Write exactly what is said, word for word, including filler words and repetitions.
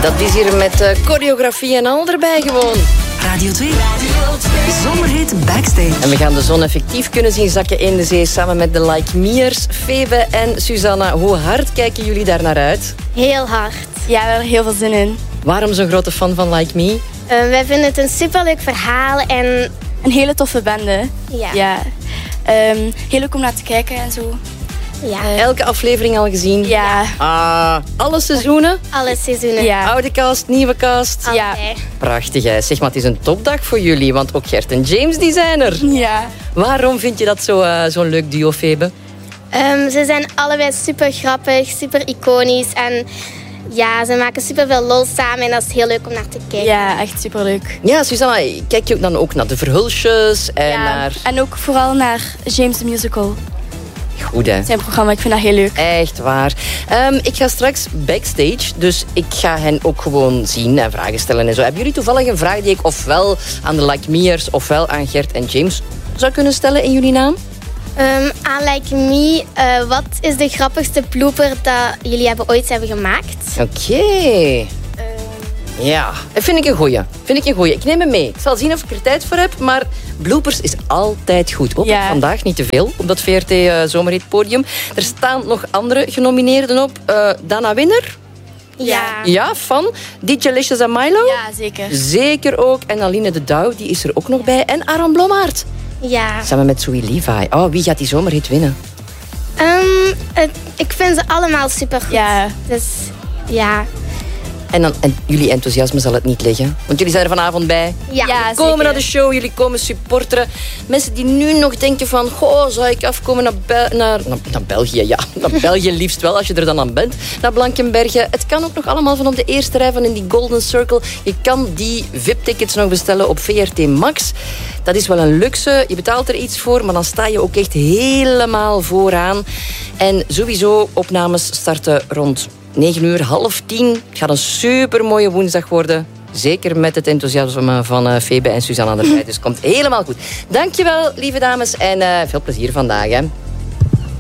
Dat is hier met uh, choreografie en al erbij gewoon. Radio twee. Radio twee. Zomerhit Backstage. En we gaan de zon effectief kunnen zien zakken in de zee samen met de Like Me'ers, Febe en Susanna. Hoe hard kijken jullie daar naar uit? Heel hard. Ja, we hebben er heel veel zin in. Waarom zo'n grote fan van Like Me? Uh, wij vinden het een superleuk verhaal en... Een hele toffe bende. Ja. ja. Um, heel leuk om naar te kijken en zo. Ja. Elke aflevering al gezien? Ja. Ah, alle seizoenen? Alle seizoenen. Ja. Oude cast, nieuwe cast? Ja. Prachtig, hè. Zeg maar, het is een topdag voor jullie, want ook Gert en James die zijn er. Ja. Waarom vind je dat zo, uh, zo'n leuk duo, Febe? Um, ze zijn allebei super grappig, super iconisch en... Ja, ze maken superveel lol samen en dat is heel leuk om naar te kijken. Ja, echt superleuk. Ja, Susanna, kijk je ook dan ook naar de Verhulsjes en ja, naar... en ook vooral naar James the Musical. Goed, hè? Zijn programma, ik vind dat heel leuk. Echt waar. Um, ik ga straks backstage, dus ik ga hen ook gewoon zien en vragen stellen en zo. Hebben jullie toevallig een vraag die ik ofwel aan de Like Me'ers ofwel aan Gert en James zou kunnen stellen in jullie naam? Um, aan Like Me, uh, wat is de grappigste blooper dat jullie hebben ooit hebben gemaakt? Oké. Okay. Um. Ja, dat vind ik een goeie. Vind ik een goeie. Ik neem hem mee. Ik zal zien of ik er tijd voor heb, maar bloopers is altijd goed. Ook ja. vandaag niet te veel op dat V R T uh, Zomerhit podium. Er staan nog andere genomineerden op. Uh, Dana Winner. Ja. Ja, van D J Licious en Milo. Ja, zeker. Zeker ook. En Aline de Douw, die is er ook nog bij. En Aaron Blommaert. Ja. Samen met Zoe Levi. Oh, wie gaat die Zomerhit winnen? Um, het, ik vind ze allemaal supergoed. Ja. Dus, ja. En, dan, en jullie enthousiasme zal het niet liggen. Want jullie zijn er vanavond bij. Ja, ja jullie komen zeker. naar de show, jullie komen supporteren. Mensen die nu nog denken van... Goh, zou ik afkomen naar, Be- naar, naar, naar België? Ja, naar België liefst wel, als je er dan aan bent. Naar Blankenberge. Het kan ook nog allemaal van op de eerste rij van in die Golden Circle. Je kan die V I P-tickets nog bestellen op V R T Max. Dat is wel een luxe. Je betaalt er iets voor, maar dan sta je ook echt helemaal vooraan. En sowieso, opnames starten rond negen uur, half tien. Het gaat een supermooie woensdag worden. Zeker met het enthousiasme van uh, Febe en Susanna erbij. Dus het komt helemaal goed. Dankjewel, lieve dames. En uh, veel plezier vandaag, hè.